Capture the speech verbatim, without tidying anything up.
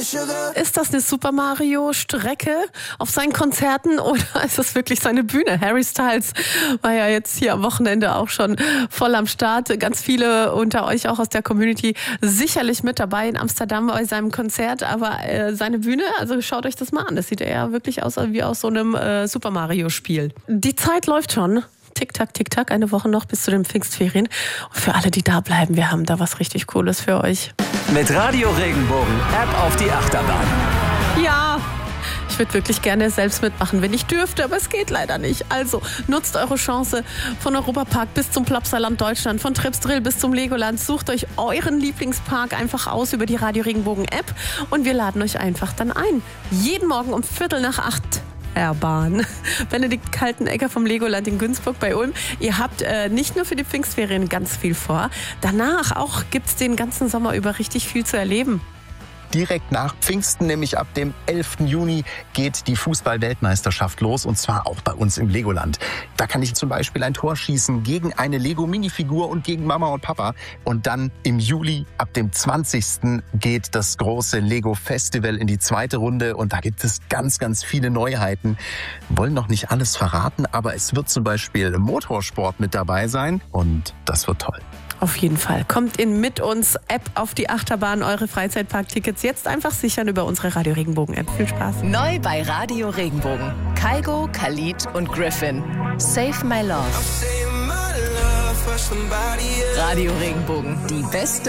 Ist das eine Super Mario Strecke auf seinen Konzerten oder ist das wirklich seine Bühne? Harry Styles war ja jetzt hier am Wochenende auch schon voll am Start. Ganz viele unter euch auch aus der Community sicherlich mit dabei in Amsterdam bei seinem Konzert. Aber äh, seine Bühne, also schaut euch das mal an. Das sieht ja wirklich aus wie aus so einem äh, Super Mario Spiel. Die Zeit läuft schon. Tick-Tack, Tick-Tack, eine Woche noch bis zu den Pfingstferien. Und für alle, die da bleiben, wir haben da was richtig Cooles für euch. Mit Radio Regenbogen App auf die Achterbahn. Ja, ich würde wirklich gerne selbst mitmachen, wenn ich dürfte, aber es geht leider nicht. Also nutzt eure Chance von Europapark bis zum Plopsaland Deutschland, von Tripsdrill bis zum Legoland. Sucht euch euren Lieblingspark einfach aus über die Radio Regenbogen App und wir laden euch einfach dann ein. Jeden Morgen um Viertel nach acht. R-Bahn. Benedikt Kaltenegger vom Legoland in Günzburg bei Ulm. Ihr habt äh, nicht nur für die Pfingstferien ganz viel vor. Danach auch gibt's den ganzen Sommer über richtig viel zu erleben. Direkt nach Pfingsten, nämlich ab dem elften Juni, geht die Fußball-Weltmeisterschaft los und zwar auch bei uns im Legoland. Da kann ich zum Beispiel ein Tor schießen gegen eine Lego-Minifigur und gegen Mama und Papa. Und dann im Juli, ab dem zwanzigsten geht das große Lego-Festival in die zweite Runde und da gibt es ganz, ganz viele Neuheiten. Wir wollen noch nicht alles verraten, aber es wird zum Beispiel Motorsport mit dabei sein und das wird toll. Auf jeden Fall. Kommt in mit uns App auf die Achterbahn. Eure Freizeitparktickets jetzt einfach sichern über unsere Radio Regenbogen App. Viel Spaß. Neu bei Radio Regenbogen. Kygo, Khalid und Griffin. Save My Love. Radio Regenbogen. Die beste